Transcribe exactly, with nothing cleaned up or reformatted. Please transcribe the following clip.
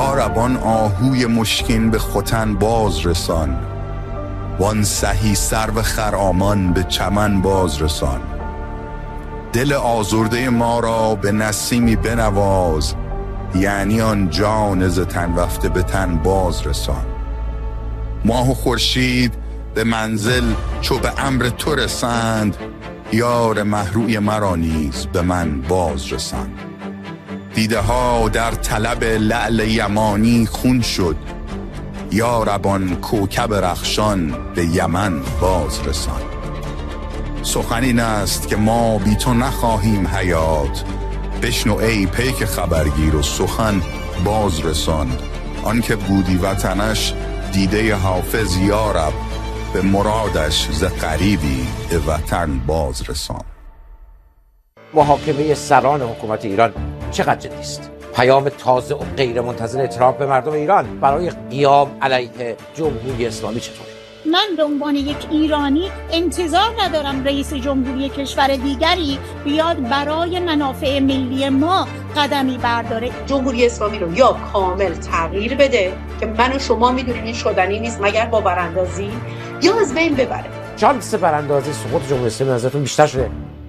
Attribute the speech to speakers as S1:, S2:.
S1: یا رب آن آهوی مشکین به ختن باز رسان، وان سهی سرو خرامان به چمن باز رسان. دل آزرده ما را به نسیمی بنواز، یعنی آن جان ز تن رفته به تن باز رسان. ماه و خورشید به منزل چو به امر تو رسند، یار محروی مرا نیز به من باز رسان. دیده ها در طلب لعل یمانی خون شد، یا رب آن کوکب رخشان به یمن باز رسان. سخن این است که ما بی تو نخواهیم حیات، بشنو ای پیک خبرگیر و سخن باز رسان. آن که بودی وطنش دیده حافظ، یا رب به مرادش ز غریبی به وطن باز رسان.
S2: محاکمه سران حکومت ایران چقدر جدی است؟ پیام تازه و غیر منتظر ترامپ به مردم ایران برای قیام علیه جمهوری اسلامی چطور؟
S3: من به عنوان یک ایرانی انتظار ندارم رئیس جمهوری کشور دیگری بیاد برای منافع ملی ما قدمی برداره.
S4: جمهوری اسلامی رو یا کامل تغییر بده که من و شما میدونیم این شدنی نیست مگر با براندازی، یا از بین ببره.
S2: شانس براندازی سقوط جمهوری اسلامی نظرتون بیشتر شده؟